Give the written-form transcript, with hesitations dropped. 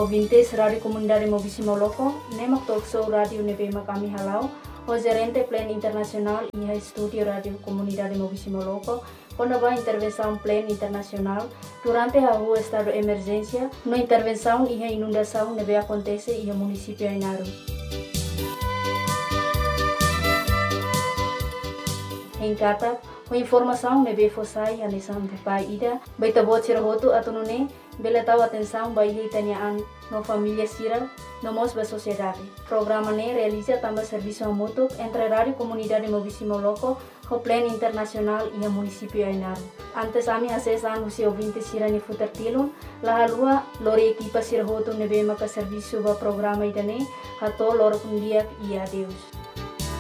ouvintes Rádio Comunidade Mobisi Moloko, nemak talk show rádio nebema kami halau, o gerente Plan Internacional e estúdio Rádio Comunidade Mobisi Moloko, quando vai intervenção Plan Internacional, durante a rua estado de emergência, no intervenção e a inundação neve acontece e o município Ainaru. Em Kata, com informação neve fossai a lição de pai ida, baita bot sirahoto atunune, bela tahu atenção bayi tanyaan no família sira, no mos ba sociedade. Programa ne realiza também serviço mútuo entre Rádio Comunidade Mobisi Moloko, o Plan Internacional e o município Ainaru. Antes ami acesan usi ouvinte sira ni futertilun, la halua lori equipa sirahoto neve maka serviço ba programa idane, hato loro kundiak e adeus.